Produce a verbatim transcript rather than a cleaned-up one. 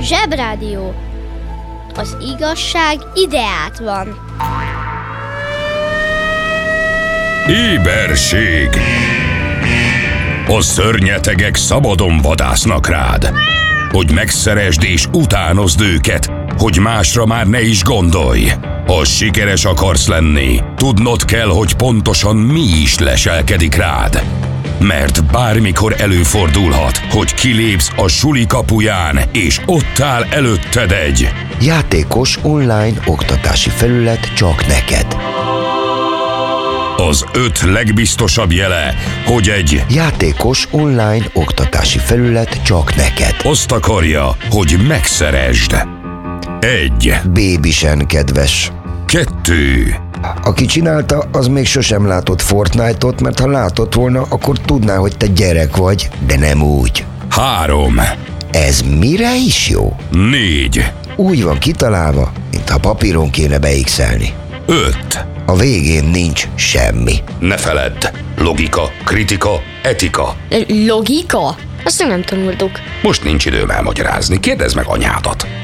Zsebrádió. Az igazság ideát van. Éberség. A szörnyetegek szabadon vadásznak rád, hogy megszeresd és utánozd őket, hogy másra már ne is gondolj. Ha sikeres akarsz lenni, tudnod kell, hogy pontosan mi is leselkedik rád. Mert bármikor előfordulhat, hogy kilépsz a suli kapuján, és ott áll előtted egy játékos online oktatási felület csak neked. Az öt legbiztosabb jele, hogy egy játékos online oktatási felület csak neked azt akarja, hogy megszeresd. Egy. Bébisen kedves. Kettő. Aki csinálta, az még sosem látott Fortnite-ot, mert ha látott volna, akkor tudná, hogy te gyerek vagy, de nem úgy. Három. Ez mire is jó? Négy. Úgy van kitalálva, mintha papíron kéne beixelni. Öt. A végén nincs semmi. Ne feledd, logika, kritika, etika. Logika? Azt még nem tanultuk. Most nincs időm elmagyarázni, kérdezd meg anyádat.